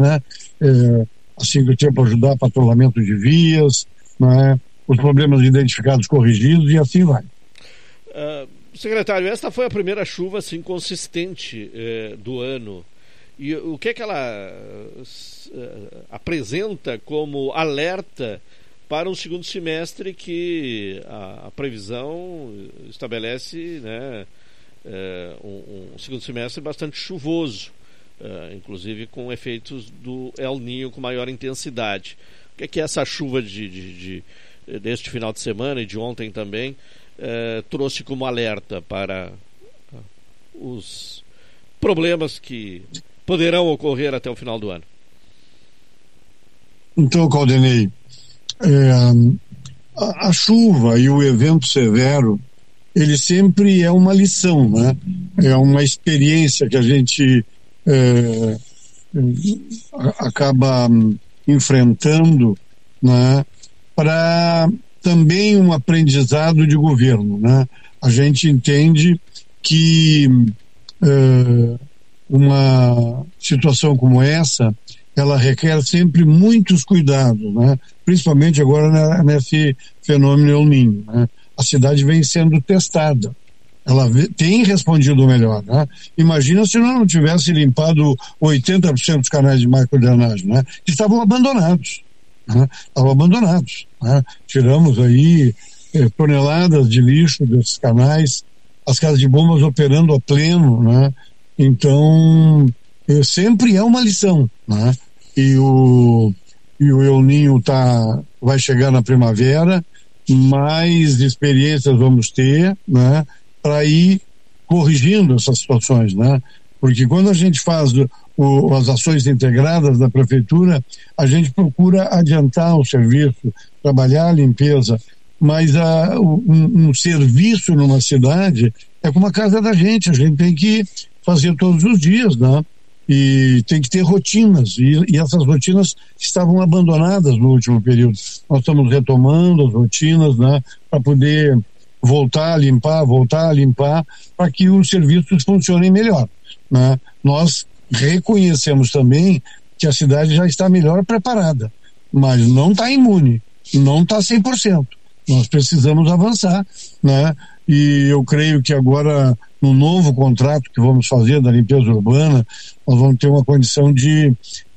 né? Assim que o tempo ajudar, patrulhamento de vias, né? Os problemas identificados corrigidos e assim vai. Secretário, esta foi a primeira chuva assim consistente do ano. E o que é que ela apresenta como alerta para um segundo semestre que a previsão estabelece, né, um segundo semestre bastante chuvoso, inclusive com efeitos do El Niño com maior intensidade. O que é que essa chuva deste final de semana e de ontem também trouxe como alerta para os problemas que poderão ocorrer até o final do ano? Então, Caldenei, a chuva e o evento severo, ele sempre é uma lição, né? É uma experiência que a gente acaba enfrentando, né? Para também um aprendizado de governo, né? A gente entende que uma situação como essa, ela requer sempre muitos cuidados, né? Principalmente agora nesse fenômeno El Niño, né? A cidade vem sendo testada, ela tem respondido melhor, né? Imagina se nós não tivesse limpado 80% dos canais de microdrenagem, né? Que estavam abandonados, né? Né? Tiramos aí toneladas de lixo desses canais, as casas de bombas operando a pleno, né? Então, sempre é uma lição, né? E o El Niño vai chegar na primavera, mais experiências vamos ter, né? Para ir corrigindo essas situações, né? Porque quando a gente faz as ações integradas da prefeitura, a gente procura adiantar o serviço, trabalhar a limpeza, mas um serviço numa cidade é como a casa da gente, a gente tem que fazer todos os dias, né? E tem que ter rotinas, e essas rotinas estavam abandonadas no último período. Nós estamos retomando as rotinas, né? Para poder voltar a limpar, para que os serviços funcionem melhor, né? Nós reconhecemos também que a cidade já está melhor preparada, mas não está imune, não está 100%. Nós precisamos avançar, né? E eu creio que agora, no novo contrato que vamos fazer da limpeza urbana, nós vamos ter uma condição de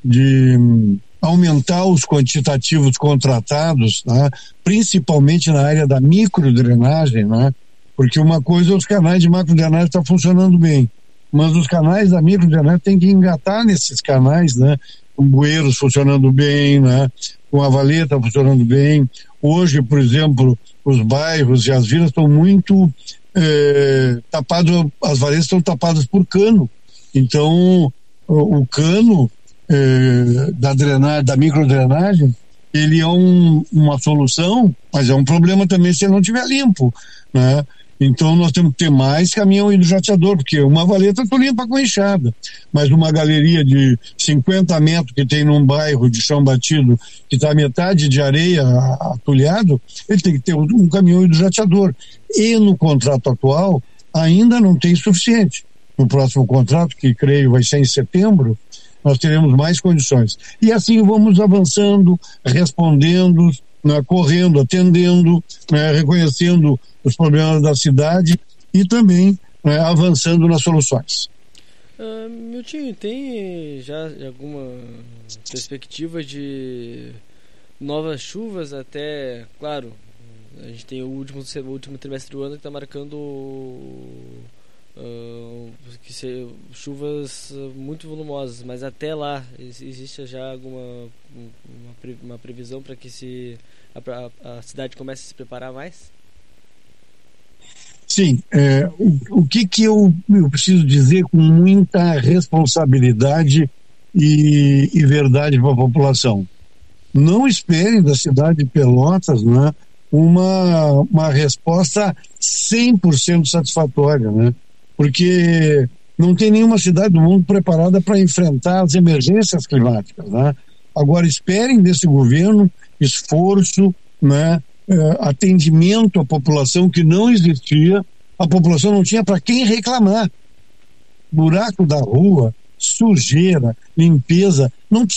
aumentar os quantitativos contratados, né? Principalmente na área da microdrenagem, né? Porque uma coisa é os canais de macrodrenagem estão funcionando bem, mas os canais da microdrenagem tem que engatar nesses canais, né? Com bueiros funcionando bem, né? Com a valeta funcionando bem. Hoje, por exemplo, os bairros e as vilas estão muito tapados, as varetas estão tapadas por cano. Então, o cano da microdrenagem, ele é uma solução, mas é um problema também se ele não estiver limpo, né? Então nós temos que ter mais caminhão hidrojateador, porque uma valeta tu limpa com enxada, mas uma galeria de 50 metros que tem num bairro de chão batido, que está metade de areia atulhado, ele tem que ter um caminhão hidrojateador. E no contrato atual ainda não tem suficiente. No próximo contrato, que creio vai ser em setembro, nós teremos mais condições. E assim vamos avançando, respondendo, né, correndo, atendendo, né, reconhecendo os problemas da cidade e também, né, avançando nas soluções. Miltinho, tem já alguma perspectiva de novas chuvas até, claro, a gente tem o último trimestre do ano que está marcando chuvas muito volumosas, mas até lá existe já alguma uma previsão para que a cidade comece a se preparar mais? Sim, o que eu preciso dizer com muita responsabilidade e verdade para a população? Não esperem da cidade de Pelotas, né, uma resposta 100% satisfatória, né? Porque não tem nenhuma cidade do mundo preparada para enfrentar as emergências climáticas, né? Agora esperem desse governo esforço, né? Atendimento à população que não existia, a população não tinha para quem reclamar. Buraco da rua, sujeira, limpeza, não